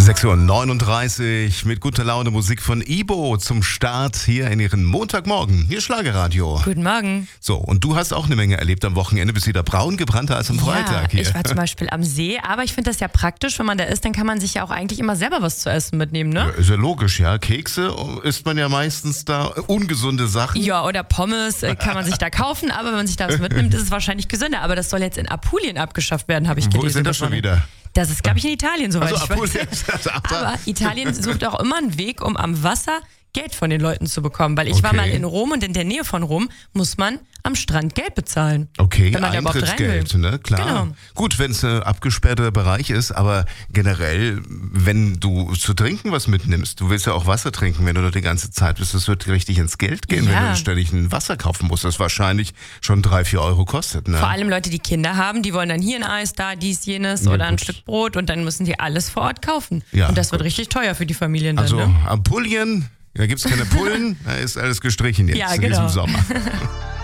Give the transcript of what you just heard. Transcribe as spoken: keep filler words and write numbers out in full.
sechs Uhr neununddreißig mit guter Laune Musik von Ibo zum Start hier in ihren Montagmorgen. Hier Schlagerradio. Guten Morgen. So, und du hast auch eine Menge erlebt am Wochenende. Bist wieder braun gebrannter als am Freitag hier. Ja, ich war zum Beispiel am See, aber ich finde das ja praktisch, wenn man da ist, dann kann man sich ja auch eigentlich immer selber was zu essen mitnehmen, ne? Ja, ist ja logisch, ja. Kekse isst man ja meistens da, ungesunde Sachen. Ja, oder Pommes äh, kann man sich da kaufen, aber wenn man sich da was mitnimmt, ist es wahrscheinlich gesünder. Aber das soll jetzt in Apulien abgeschafft werden, habe ich gelesen. Wo ist denn das schon wieder? Das ist, glaube ich, in Italien, soweit Also, ich Apulien, weiß. Aber Italien sucht auch immer einen Weg, um am Wasser Geld von den Leuten zu bekommen. Weil ich Okay. war mal in Rom und in der Nähe von Rom muss man am Strand Geld bezahlen. Okay, wenn man da überhaupt rein Eintrittsgeld, will. ne? Klar. Genau. Gut, wenn es ein abgesperrter Bereich ist, aber generell, wenn du zu trinken was mitnimmst, du willst ja auch Wasser trinken, wenn du da die ganze Zeit bist, das wird richtig ins Geld gehen, Ja. wenn du ständig ein Wasser kaufen musst, das wahrscheinlich schon drei, vier Euro kostet. Ne? Vor allem Leute, die Kinder haben, die wollen dann hier ein Eis, da dies, jenes Ja, oder ein gut. Stück Brot und dann müssen die alles vor Ort kaufen. Ja, und das wird gut. richtig teuer für die Familien dann, Also ne? Apulien, da gibt's keine Pullen, da ist alles gestrichen jetzt Ja, in genau. diesem Sommer.